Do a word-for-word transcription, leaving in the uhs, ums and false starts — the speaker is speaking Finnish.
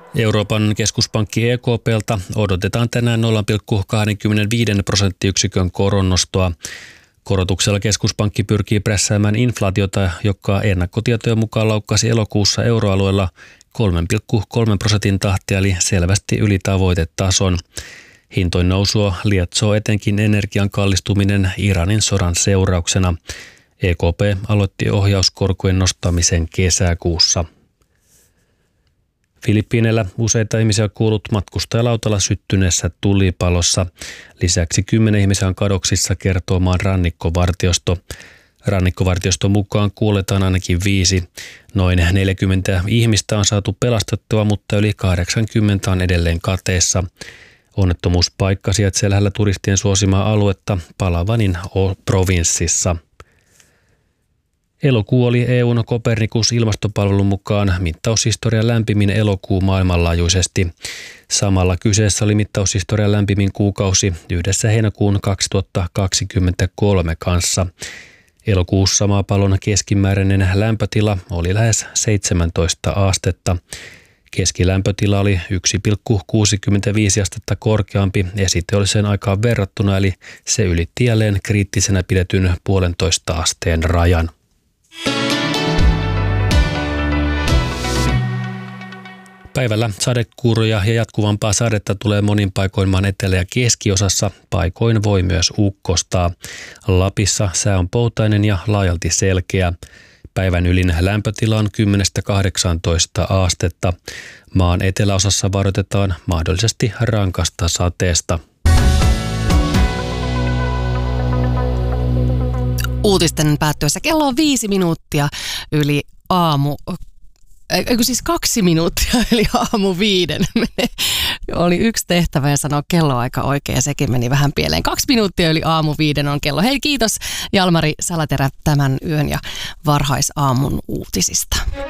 Euroopan keskuspankki E K P:ltä odotetaan tänään nolla pilkku kaksikymmentäviisi prosenttiyksikön koronnostoa. Korotuksella keskuspankki pyrkii prässäämään inflaatiota, joka ennakkotietojen mukaan laukkasi elokuussa euroalueella kolme pilkku kolme prosentin tahtia, eli selvästi yli tavoitetason. Hintojen nousua lietsoo etenkin energian kallistuminen Iranin sodan seurauksena. E K P aloitti ohjauskorkojen nostamisen kesäkuussa. Filippiineillä useita ihmisiä on kuollut matkustajalautalla syttyneessä tulipalossa. Lisäksi kymmenen ihmisiä on kadoksissa, kertoo maan rannikkovartiosto. Rannikkovartioston mukaan kuoletaan ainakin viisi. Noin neljäkymmentä ihmistä on saatu pelastettua, mutta yli kahdeksankymmentä on edelleen kateessa. Onnettomuuspaikka sijaitsee lähellä turistien suosimaa aluetta Palavanin provinssissa. Elokuu oli E U:n Copernicus-ilmastopalvelun mukaan mittaushistorian lämpimin elokuu maailmanlaajuisesti. Samalla kyseessä oli mittaushistorian lämpimin kuukausi yhdessä heinäkuun kaksituhattakaksikymmentäkolme kanssa. Elokuussa maapallon keskimääräinen lämpötila oli lähes seitsemäntoista astetta. Keskilämpötila oli yksi pilkku kuusikymmentäviisi astetta korkeampi esiteolliseen aikaan verrattuna, eli se ylitti jälleen kriittisenä pidetyn puolentoista asteen rajan. Päivällä sadekuuroja ja jatkuvampaa sadetta tulee monin paikoin maan etelä- ja keskiosassa. Paikoin voi myös ukkostaa. Lapissa sää on poutainen ja laajalti selkeä. Päivän ylin lämpötila on kymmenestä kahdeksaantoista astetta. Maan eteläosassa varoitetaan mahdollisesti rankasta sateesta. Uutisten päättyessä kello on viisi minuuttia yli aamu. Eikö siis kaksi minuuttia, eli aamu viiden. Oli yksi tehtävä ja sanoa kelloaika oikein ja sekin meni vähän pieleen. Kaksi minuuttia yli aamu viiden on kello. Hei, kiitos Jalmari Salaterä tämän yön ja varhaisaamun uutisista.